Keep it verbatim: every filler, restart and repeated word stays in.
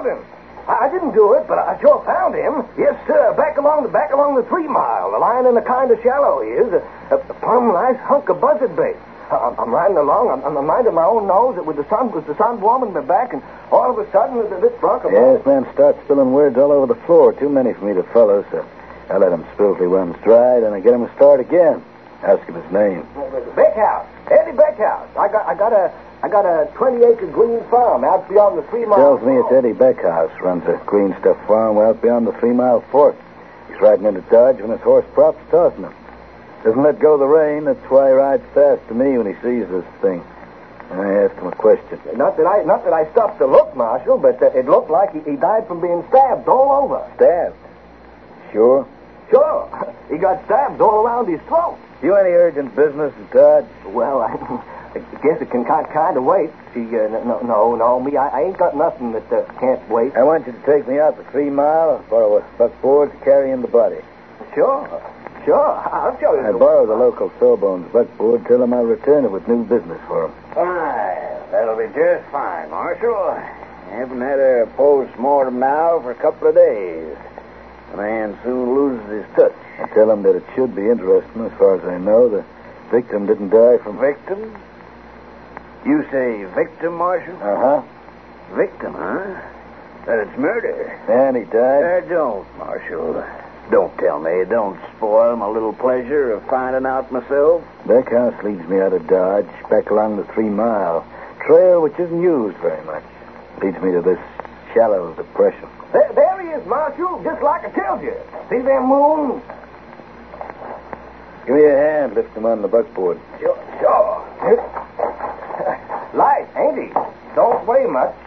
found him. I didn't do it, but I sure found him. Yes, sir. Back along the back along the three mile. The lying in the kind of shallow he is. A, a, a plumb nice hunk of buzzard bait. I, I'm riding along. I'm, I'm minding my own nose with the sun with the sun warming my back, and all of a sudden there's this drunk of Yes, man, start spilling words all over the floor. Too many for me to follow, so I let him spill till he runs dry, then I get him to start again. Ask him his name. Beckhouse. Eddie Beckhouse. I got I got a I got a twenty-acre green farm out beyond the three-mile... Tells me it's Eddie Beckhouse runs a green stuff farm out beyond the three-mile fork. He's riding into Dodge when his horse prop's tossing him. Doesn't let go of the rein. That's why he rides fast to me when he sees this thing. And I asked him a question. Not that I not that I stopped to look, Marshal, but uh, it looked like he, he died from being stabbed all over. Stabbed? Sure? Sure. He got stabbed all around his throat. You any urgent business in Dodge? Well, I... I guess it can kind, kind of wait. See, uh, no, no, no, me, I, I ain't got nothing that uh, can't wait. I want you to take me out for three mile, borrow a buckboard to carry in the body. Sure, sure, I'll show you. I borrow the local sawbones buckboard, tell him I'll return it with new business for him. Fine, that'll be just fine, Marshal. Haven't had a post-mortem now for a couple of days. The man soon loses his touch. I tell him that it should be interesting, as far as I know. The victim didn't die from... Victim? You say victim, Marshal? Uh-huh. Victim, huh? That it's murder. And he died? Uh, don't, Marshal. Don't tell me. Don't spoil my little pleasure of finding out myself. Beckhouse leads me out of Dodge, back along the three-mile trail, which isn't used very much. Leads me to this shallow depression. There, there he is, Marshal, just like I told you. See them moons? Give me a hand, lift him on the buckboard. Sure, sure. Light, ain't he? Don't weigh much.